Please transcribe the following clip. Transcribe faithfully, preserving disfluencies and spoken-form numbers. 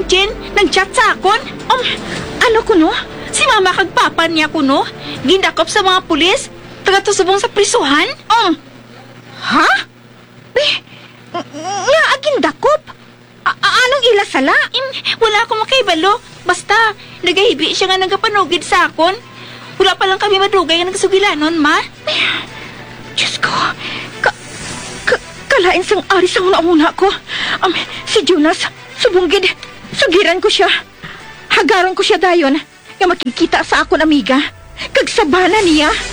ang Jen nag-chat sa akon. Um, ano ko no? Si mama kag papa niya kuno, gindakop sa mga pulis, taga-tusubong sa prisuhan. Um, ha? Eh, nga aging dakop? A- a- anong ila sala? Im, wala akong makaibalo. Basta, nagahibi siya nga nagapanugid sa akon. Wala pa lang kami madugay nga nagsugilanon, ma. Diyos ko, ka, ka, kalain sang aris ang una-una ko. Um, si Jonas, subunggid, sugiran ko siya. Hagaron ko siya dayon, nga makikita sa akon amiga. Kagsabana niya.